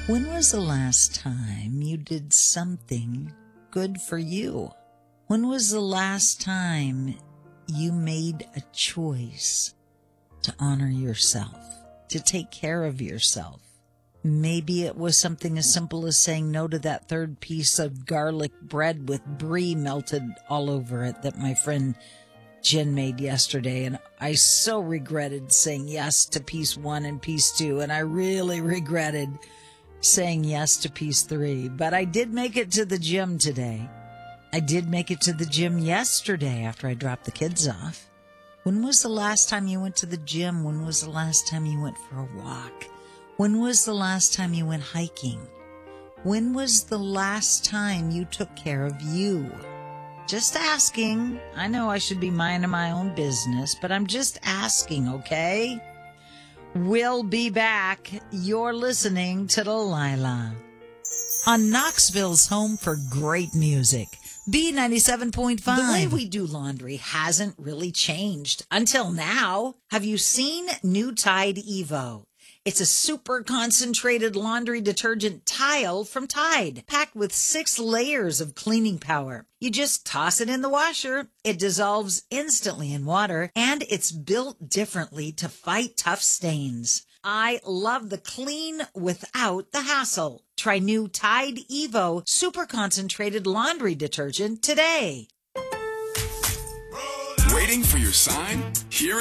When was the last time you did something good for you? When was the last time you made a choice to honor yourself, to take care of yourself? Maybe it was something as simple as saying no to that third piece of garlic bread with brie melted all over it that my friend Jen made yesterday, and I so regretted saying yes to piece 1 and piece 2, and I really regretted saying yes to piece 3, but I did make it to the gym today. I did make it to the gym yesterday after I dropped the kids off. When was the last time you went to the gym? When was the last time you went for a walk? When was the last time you went hiking? When was the last time you took care of you? Just asking. I know I should be minding my own business, but I'm just asking, okay? We'll be back. You're listening to Delilah on Knoxville's home for great music, B97.5. The way we do laundry hasn't really changed until now. Have you seen new Tide Evo? It's a super concentrated laundry detergent tile from Tide, packed with 6 layers of cleaning power. You just toss it in the washer. It dissolves instantly in water, and it's built differently to fight tough stains. I love the clean without the hassle. Try new Tide Evo super concentrated laundry detergent today. Waiting for your sign? Here